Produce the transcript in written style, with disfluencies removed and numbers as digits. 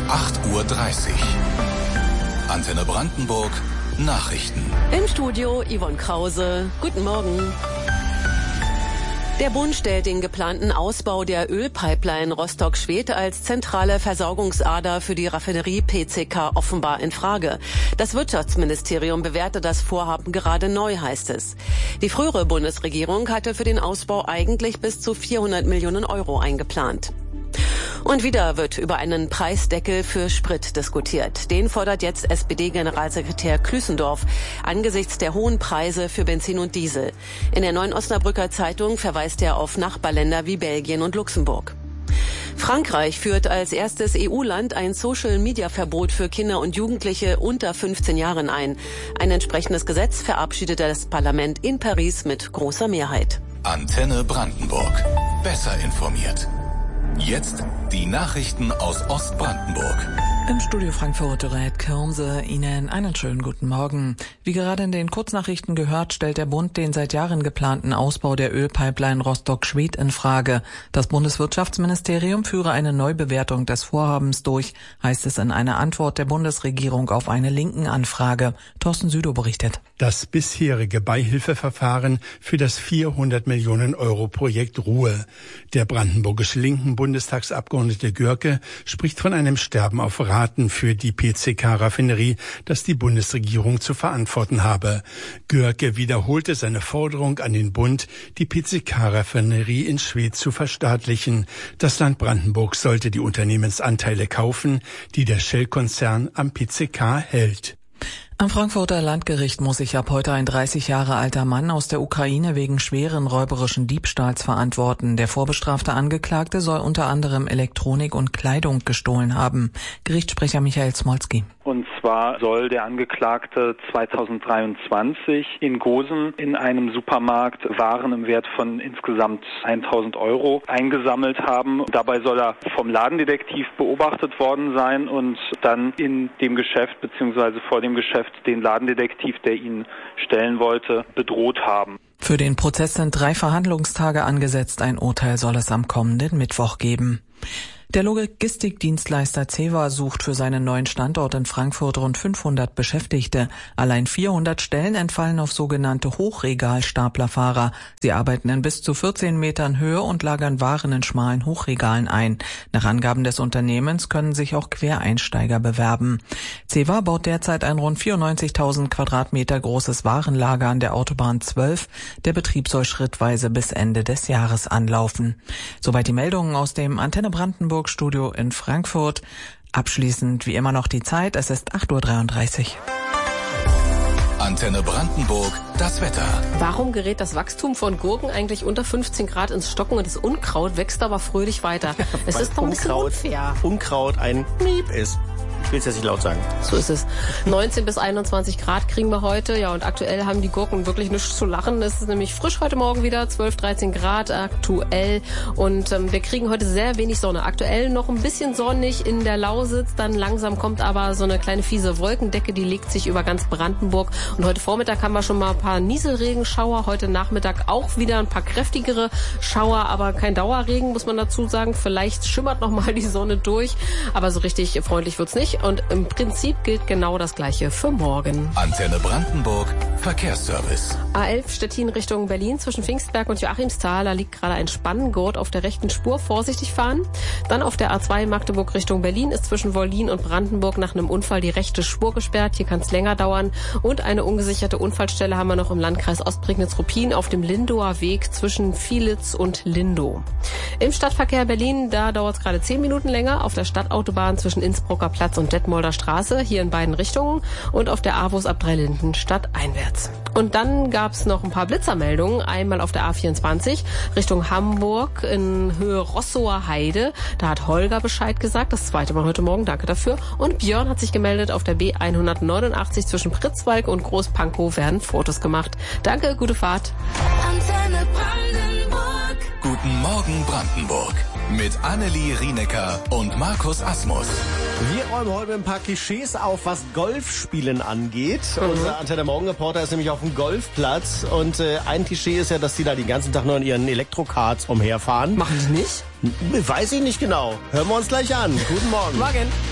8:30 Uhr. Antenne Brandenburg, Nachrichten. Im Studio Yvonne Krause. Guten Morgen. Der Bund stellt den geplanten Ausbau der Ölpipeline Rostock-Schwedt als zentrale Versorgungsader für die Raffinerie PCK offenbar in Frage. Das Wirtschaftsministerium bewertet das Vorhaben gerade neu, heißt es. Die frühere Bundesregierung hatte für den Ausbau eigentlich bis zu 400 Millionen Euro eingeplant. Und wieder wird über einen Preisdeckel für Sprit diskutiert. Den fordert jetzt SPD-Generalsekretär Klüssendorf angesichts der hohen Preise für Benzin und Diesel. In der Neuen Osnabrücker Zeitung verweist er auf Nachbarländer wie Belgien und Luxemburg. Frankreich führt als erstes EU-Land ein Social-Media-Verbot für Kinder und Jugendliche unter 15 Jahren ein. Ein entsprechendes Gesetz verabschiedete das Parlament in Paris mit großer Mehrheit. Antenne Brandenburg. Besser informiert. Jetzt die Nachrichten aus Ostbrandenburg. Im Studio Frankfurt Dorette Kirmse, Ihnen einen schönen guten Morgen. Wie gerade in den Kurznachrichten gehört, stellt der Bund den seit Jahren geplanten Ausbau der Ölpipeline Rostock-Schwedt in Frage. Das Bundeswirtschaftsministerium führe eine Neubewertung des Vorhabens durch, heißt es in einer Antwort der Bundesregierung auf eine linken Anfrage. Thorsten Südow berichtet. Das bisherige Beihilfeverfahren für das 400 Millionen Euro Projekt Ruhe. Der brandenburgische linken Bundestagsabgeordnete Görke spricht von einem Sterben auf Raten für die PCK-Raffinerie, das die Bundesregierung zu verantworten habe. Görke wiederholte seine Forderung an den Bund, die PCK-Raffinerie in Schwedt zu verstaatlichen. Das Land Brandenburg sollte die Unternehmensanteile kaufen, die der Shell-Konzern am PCK hält. Am Frankfurter Landgericht muss sich ab heute ein 30 Jahre alter Mann aus der Ukraine wegen schweren räuberischen Diebstahls verantworten. Der vorbestrafte Angeklagte soll unter anderem Elektronik und Kleidung gestohlen haben. Gerichtssprecher Michael Smolski. Und zwar soll der Angeklagte 2023 in Gosen in einem Supermarkt Waren im Wert von insgesamt 1.000 Euro eingesammelt haben. Dabei soll er vom Ladendetektiv beobachtet worden sein und dann in dem Geschäft bzw. vor dem Geschäft den Ladendetektiv, der ihn stellen wollte, bedroht haben. Für den Prozess sind 3 Verhandlungstage angesetzt. Ein Urteil soll es am kommenden Mittwoch geben. Der Logistikdienstleister CEVA sucht für seinen neuen Standort in Frankfurt rund 500 Beschäftigte. Allein 400 Stellen entfallen auf sogenannte Hochregalstaplerfahrer. Sie arbeiten in bis zu 14 Metern Höhe und lagern Waren in schmalen Hochregalen ein. Nach Angaben des Unternehmens können sich auch Quereinsteiger bewerben. CEVA baut derzeit ein rund 94.000 Quadratmeter großes Warenlager an der Autobahn 12. Der Betrieb soll schrittweise bis Ende des Jahres anlaufen. Soweit die Meldungen aus dem Antenne Brandenburg Studio in Frankfurt. Abschließend wie immer noch die Zeit. Es ist 8:33 Uhr. Antenne Brandenburg, das Wetter. Warum gerät das Wachstum von Gurken eigentlich unter 15 Grad ins Stocken und das Unkraut wächst aber fröhlich weiter? Es ist doch ein bisschen unfair. Unkraut ein Miep ist. Ich will es jetzt nicht laut sagen. So ist es. 19 bis 21 Grad kriegen wir heute. Ja, und aktuell haben die Gurken wirklich nichts zu lachen. Es ist nämlich frisch heute Morgen wieder, 12, 13 Grad aktuell. Und wir kriegen heute sehr wenig Sonne. Aktuell noch ein bisschen sonnig in der Lausitz. Dann langsam kommt aber so eine kleine fiese Wolkendecke, die legt sich über ganz Brandenburg. Und heute Vormittag haben wir schon mal ein paar Nieselregenschauer. Heute Nachmittag auch wieder ein paar kräftigere Schauer, aber kein Dauerregen, muss man dazu sagen. Vielleicht schimmert noch mal die Sonne durch. Aber so richtig freundlich wird's nicht. Und im Prinzip gilt genau das Gleiche für morgen. Antenne Brandenburg, Verkehrsservice. A11 Stettin Richtung Berlin zwischen Pfingstberg und Joachimsthal. Da liegt gerade ein Spanngurt auf der rechten Spur. Vorsichtig fahren. Dann auf der A2 Magdeburg Richtung Berlin ist zwischen Wollin und Brandenburg nach einem Unfall die rechte Spur gesperrt. Hier kann es länger dauern. Und eine ungesicherte Unfallstelle haben wir noch im Landkreis Ostprignitz-Ruppin auf dem Lindower Weg zwischen Vielitz und Lindow. Im Stadtverkehr Berlin, da dauert es gerade 10 Minuten länger. Auf der Stadtautobahn zwischen Innsbrucker Platz und Detmolder Straße, hier in beiden Richtungen. Und auf der AWUS ab Dreilinden stadteinwärts. Und dann gab es noch ein paar Blitzermeldungen. Einmal auf der A24 Richtung Hamburg in Höhe Rossower Heide. Da hat Holger Bescheid gesagt. Das zweite Mal heute Morgen. Danke dafür. Und Björn hat sich gemeldet auf der B189 zwischen Pritzwalk und Großpankow werden Fotos gemacht. Danke, gute Fahrt. Antenne Brandenburg. Guten Morgen Brandenburg. Mit Annelie Rienecker und Markus Asmus. Wir räumen heute ein paar Klischees auf, was Golfspielen angeht. Unser Antenne Morgenreporter ist nämlich auf dem Golfplatz. Und ein Klischee ist ja, dass die da den ganzen Tag nur in ihren Elektrokarts umherfahren. Machen die nicht? Weiß ich nicht genau. Hören wir uns gleich an. Guten Morgen. Morgen.